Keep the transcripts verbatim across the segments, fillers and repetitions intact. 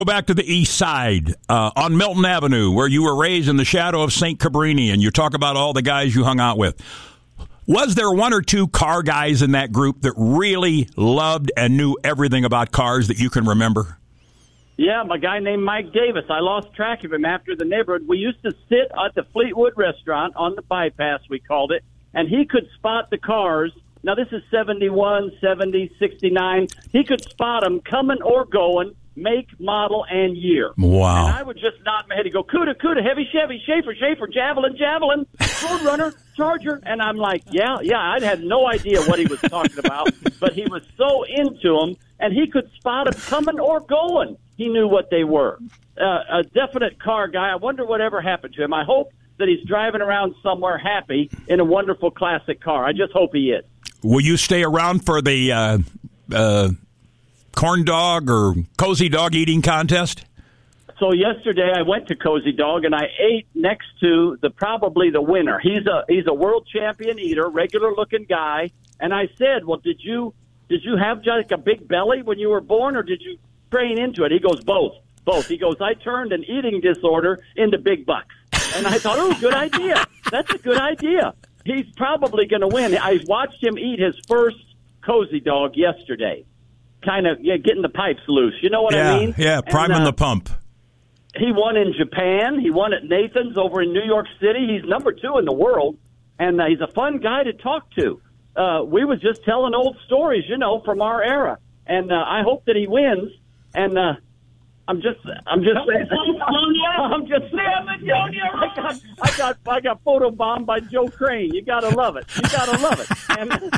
Go back to the east side, uh, on Milton Avenue, where you were raised in the shadow of Saint Cabrini, and you talk about all the guys you hung out with. Was there one or two car guys in that group that really loved and knew everything about cars that you can remember? Yeah, my guy named Mike Davis. I lost track of him after the neighborhood. We used to sit at the Fleetwood restaurant on the bypass, we called it, and he could spot the cars. Now, this is seventy-one, seventy, sixty-nine. He could spot them coming or going, make, model, and year. Wow. And I would just nod my head and go, Cuda, Cuda, Heavy Chevy, Schaefer, Schaefer, Javelin, Javelin, Roadrunner, Charger. And I'm like, yeah, yeah, I had no idea what he was talking about, but he was so into them, and he could spot them coming or going. He knew what they were. Uh, a definite car guy. I wonder whatever happened to him. I hope that he's driving around somewhere happy in a wonderful classic car. I just hope he is. Will you stay around for the uh, uh, corn dog or cozy dog eating contest? So yesterday I went to Cozy Dog and I ate next to the probably the winner. He's a he's a world champion eater, regular looking guy. And I said, "Well, did you did you have like a big belly when you were born, or did you train into it?" He goes, "Both, both." He goes, "I turned an eating disorder into big bucks." And I thought, "Oh, good idea. That's a good idea." He's probably going to win. I watched him eat his first Cozy Dog yesterday, kind of yeah, getting the pipes loose. You know what yeah, I mean? Yeah, priming and, uh, the pump. He won in Japan. He won at Nathan's over in New York City. He's number two in the world, and uh, he's a fun guy to talk to. Uh, we was just telling old stories, you know, from our era, and uh, I hope that he wins. And uh, I'm just, I'm just saying, I'm just saying, I got, I got, I got photobombed by Joe Crane. You gotta love it. You gotta love it. And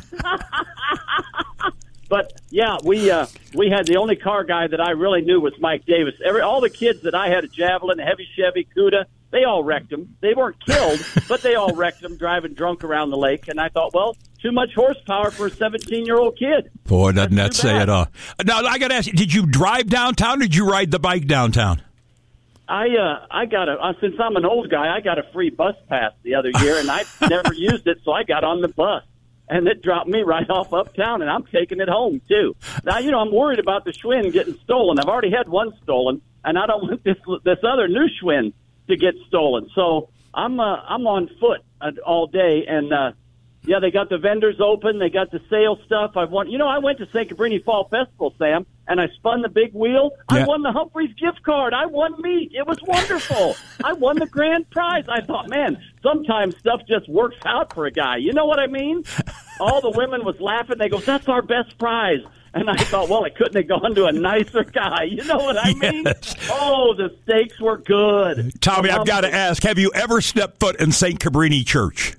but yeah, we uh, we had the only car guy that I really knew was Mike Davis. Every all the kids that I had, a Javelin, a Heavy Chevy, Cuda, they all wrecked them. They weren't killed, but they all wrecked them driving drunk around the lake. And I thought, well, too much horsepower for a seventeen-year-old kid. Boy, doesn't that That's say it all? Now, I got to ask you, did you drive downtown or did you ride the bike downtown? I uh, I got a uh, since I'm an old guy, I got a free bus pass the other year, and I never used it, so I got on the bus. And it dropped me right off uptown, and I'm taking it home, too. Now, you know, I'm worried about the Schwinn getting stolen. I've already had one stolen, and I don't want this this other new Schwinn to get stolen. So I'm uh, I'm on foot all day, and, uh, yeah, they got the vendors open. They got the sale stuff. I've won. You know, I went to Saint Cabrini Fall Festival, Sam, and I spun the big wheel. Yeah. I won the Humphreys gift card. I won meat. It was wonderful. I won the grand prize. I thought, man, sometimes stuff just works out for a guy. You know what I mean? All the women was laughing. They go, "That's our best prize." And I thought, well, it couldn't have gone to a nicer guy. You know what I mean? Yes. Oh, the steaks were good. Tommy, I've got to ask, have you ever stepped foot in Saint Cabrini Church?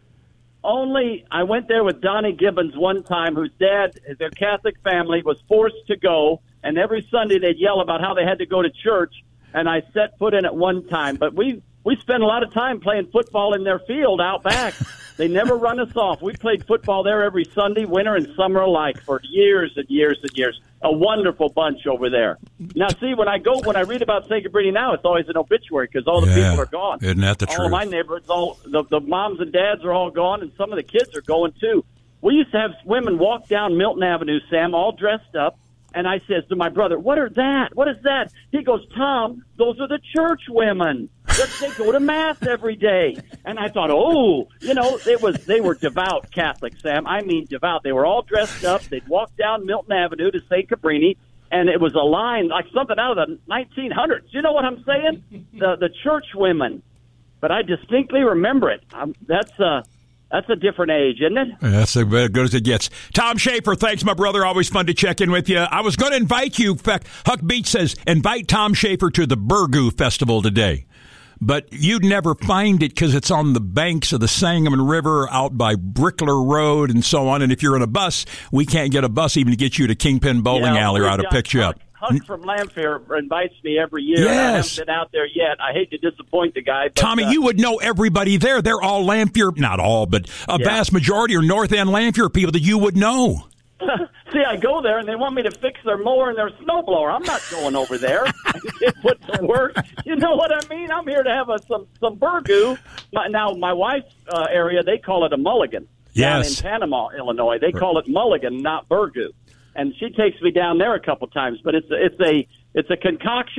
Only I went there with Donnie Gibbons one time, whose dad, their Catholic family, was forced to go, and every Sunday they'd yell about how they had to go to church, and I set foot in it one time. But we we spent a lot of time playing football in their field out back. They never run us off. We played football there every Sunday, winter and summer alike, for years and years and years. A wonderful bunch over there. Now, see, when I go, when I read about Saint Cabrini now, it's always an obituary because all the Yeah. people are gone. Isn't that the all truth? of my neighborhoods, all the, the moms and dads are all gone, and some of the kids are going too. We used to have women walk down Milton Avenue, Sam, all dressed up, and I says to my brother, "What are that? What is that?" He goes, "Tom, those are the church women. They go to mass every day." And I thought, oh, you know, it was they were devout Catholics, Sam. I mean devout. They were all dressed up. They'd walk down Milton Avenue to Saint Cabrini, and it was a line like something out of the nineteen hundreds. You know what I'm saying? The the church women. But I distinctly remember it. Um, that's uh, that's a different age, isn't it? That's as good as it gets. Tom Schaefer, thanks, my brother. Always fun to check in with you. I was going to invite you. In fact, Huck Beach says, invite Tom Schaefer to the Burgoo Festival today. But you'd never find it because it's on the banks of the Sangamon River out by Brickler Road and so on. And if you're in a bus, we can't get a bus even to get you to Kingpin Bowling Yeah, Alley or how to Huck- pick you up. Huck from Lamphere invites me every year. Yes. I haven't been out there yet. I hate to disappoint the guy. But, Tommy, uh, you would know everybody there. They're all Lamphere, not all, but a Yeah. vast majority are North End Lamphere people that you would know. See, I go there, and they want me to fix their mower and their snowblower. I'm not going over there. I did put to work. You know what I mean? I'm here to have a, some, some burgoo. My, now, my wife's uh, area, they call it a mulligan. Yes. Down in Panama, Illinois. They call it mulligan, not burgoo. And she takes me down there a couple times. But it's, it's a It's a concoction